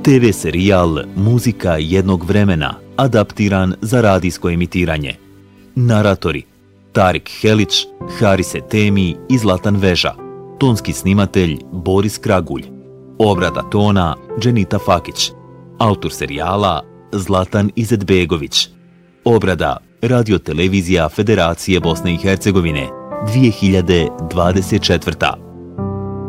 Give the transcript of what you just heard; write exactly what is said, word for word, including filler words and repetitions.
te ve serijal Muzika jednog vremena, adaptiran za radijsko emitiranje. Naratori Tarik Helić, Harise Temi i Zlatan Veža. Tonski snimatelj Boris Kragulj. Obrada tona Dženita Fakić. Autor serijala Zlatan Izetbegović. Obrada Radio Televizija Federacije Bosne i Hercegovine dvije hiljade dvadeset četvrta.